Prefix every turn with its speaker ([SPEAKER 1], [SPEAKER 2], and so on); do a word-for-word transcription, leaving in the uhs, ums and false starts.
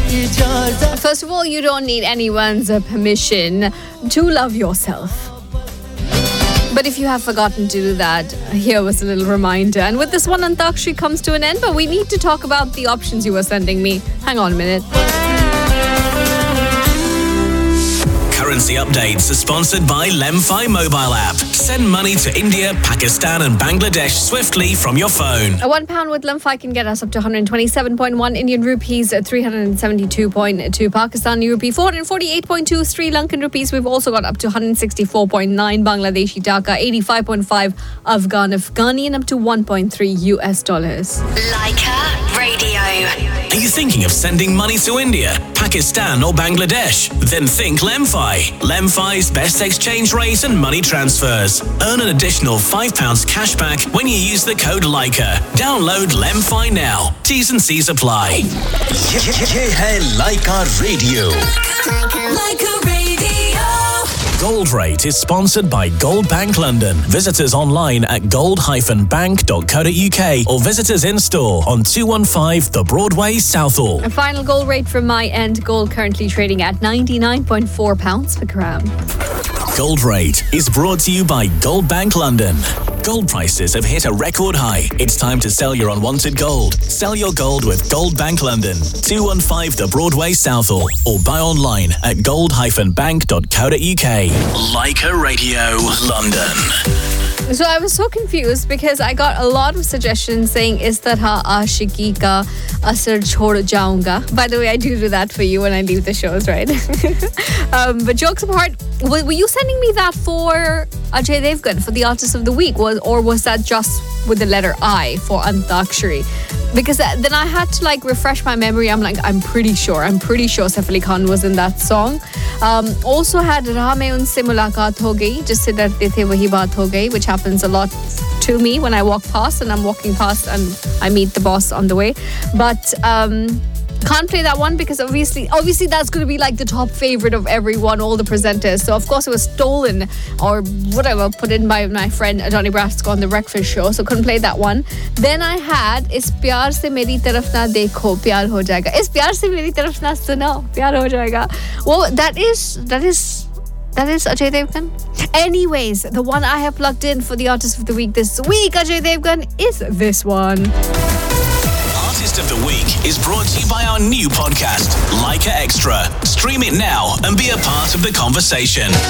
[SPEAKER 1] First of all, you don't need anyone's uh, permission to love yourself. But if you have forgotten to do that, here was a little reminder. And with this one, Antakshari comes to an end, but we need to talk about the options you were sending me. Hang on a minute.
[SPEAKER 2] Currency updates are sponsored by Lemfi mobile app. Send money to India, Pakistan and Bangladesh swiftly from your phone.
[SPEAKER 1] A one pound with Lemfi can get us up to one hundred twenty-seven point one Indian rupees, three hundred seventy-two point two Pakistani rupee, four hundred forty-eight point two Sri Lankan rupees. We've also got up to one hundred sixty-four point nine Bangladeshi taka, eighty-five point five Afghan Afghani, and up to one point three U S dollars.
[SPEAKER 3] Leica Radio.
[SPEAKER 2] Are you thinking of sending money to India, Pakistan or Bangladesh? Then think Lemfi. Lemfi's best exchange rate and money transfers. Earn an additional five pounds cash back when you use the code Leica. Download Lemfi now. T's and C's apply.
[SPEAKER 4] ये है Leica Radio.
[SPEAKER 3] Leica Radio.
[SPEAKER 2] Gold Rate is sponsored by Gold Bank London. Visit us online at gold dash bank dot co dot uk or visit us in store on two one five The Broadway, Southall.
[SPEAKER 1] A final gold rate from my end. Gold currently trading at ninety-nine point four pounds per gram.
[SPEAKER 2] Gold Rate is brought to you by Gold Bank London. Gold prices have hit a record high. It's time to sell your unwanted gold. Sell your gold with Gold Bank London, two one five The Broadway, Southall, or buy online at gold dash bank dot co dot uk.
[SPEAKER 4] Leica Radio London.
[SPEAKER 1] So I was so confused because I got a lot of suggestions saying is that ha aashiki ka asar chhod jaunga. By the way, I do do that for you when I leave the shows, right? um, but jokes apart, were, were you sending me that for Ajay Devgan, for the Artist of the Week, was or was that just with the letter I for Antakshari? Because then I had to like refresh my memory. I'm like, I'm pretty sure, I'm pretty sure Saif Ali Khan was in that song. Um, also had Raah mein unse mulaqat ho gayi, jisse darte the wahi baat ho gayi, which happens a lot to me when I walk past and I'm walking past and I meet the boss on the way. But um, can't play that one because obviously, obviously that's going to be like the top favorite of everyone, all the presenters. So of course it was stolen or whatever, put in by my friend Johnny Brasco on The Breakfast Show. So couldn't play that one. Then I had Is Pyar Se Meri Taraf Na Dekho, Pyar Ho Jayega. Is Pyar Se Meri Taraf Na Suno, Pyar Ho Jayega. Well, that is, that is... That is Ajay Devgan. Anyways, the one I have plugged in for the Artist of the Week this week, Ajay Devgan, is this one.
[SPEAKER 2] Artist of the Week is brought to you by our new podcast, Leica Extra. Stream it now and be a part of the conversation.